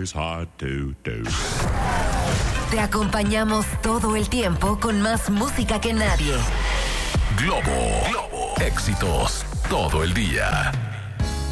is hard to do. Te acompañamos todo el tiempo con más música que nadie. Globo. Éxitos todo el día.